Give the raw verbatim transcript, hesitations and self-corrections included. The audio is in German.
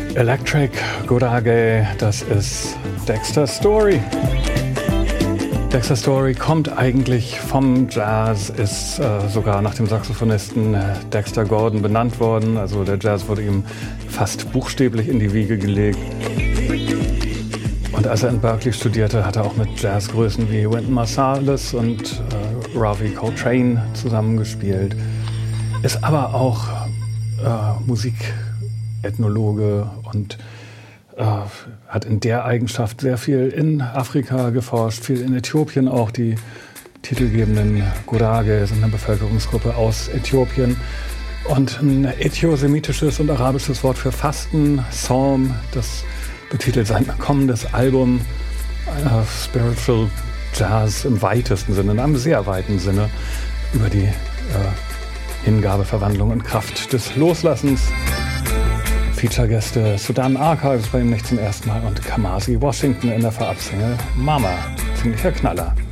Electric Gurage, das ist Dexter Story. Dexter Story kommt eigentlich vom Jazz, ist äh, sogar nach dem Saxophonisten äh, Dexter Gordon benannt worden. Also der Jazz wurde ihm fast buchstäblich in die Wiege gelegt. Und als er in Berkeley studierte, hat er auch mit Jazzgrößen wie Wynton Marsalis und äh, Ravi Coltrane zusammengespielt. Ist aber auch äh, Musikethnologe und äh, hat in der Eigenschaft sehr viel in Afrika geforscht, viel in Äthiopien auch. Die titelgebenden Gurage sind eine Bevölkerungsgruppe aus Äthiopien. Und ein äthiosemitisches und arabisches Wort für Fasten, Psalm, das betitelt sein kommendes Album, äh, Spiritual Jazz im weitesten Sinne, in einem sehr weiten Sinne, über die äh, Hingabe, Verwandlung und Kraft des Loslassens. Feature-Gäste Sudan Archives bei ihm nicht zum ersten Mal und Kamasi Washington in der Vorabsingle Mama. Ziemlicher Knaller.